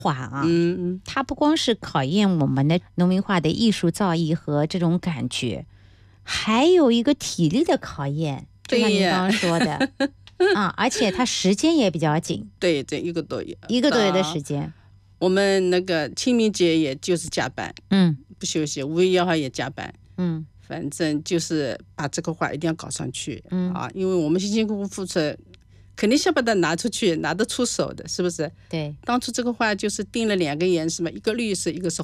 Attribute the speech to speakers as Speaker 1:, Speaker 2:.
Speaker 1: 画啊，
Speaker 2: 嗯，
Speaker 1: 它不光是考验我们的农民画的艺术造诣和这种感觉，还有一个体力的考验，就像您刚刚说的啊，而且它时间也比较紧，
Speaker 2: 对对，一个多月
Speaker 1: 的时间。
Speaker 2: 我们那个清明节也就是加班，不休息，5月1号也加班，反正就是把这个画一定要搞上去，因为我们辛辛苦苦付出，肯定想把它拿出去，拿得出手的，是不是？
Speaker 1: 对，
Speaker 2: 当初这个画就是定了2个颜色嘛，一个绿色，一个是